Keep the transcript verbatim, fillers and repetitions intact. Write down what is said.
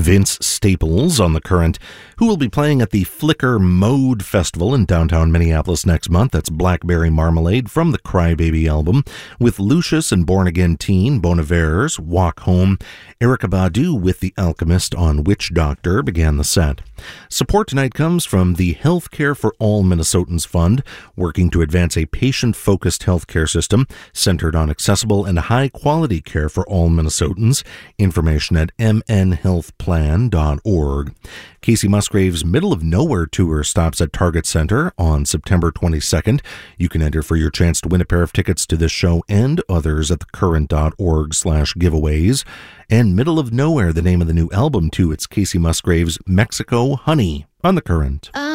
Vince Staples on The Current, who will be playing at the Flicker Mode Festival in downtown Minneapolis next month. That's Blackberry Marmalade from the Crybaby album, with Lucius and Born Again Teen, Bon Iver's Walk Home. Erykah Badu with The Alchemist on Witch Doctor began the set. Support tonight comes from the Healthcare for All Minnesotans Fund, working to advance a patient-focused healthcare system centered on accessible and high-quality care for all Minnesotans. Information at m n health plan dot org. Casey Musgrave's Middle of Nowhere tour stops at Target Center on September twenty-second. You can enter for your chance to win a pair of tickets to this show and others at thecurrent.org slash giveaways. And Middle of Nowhere, the name of the new album too. It's Casey Musgrave's Mexico Honey on The Current.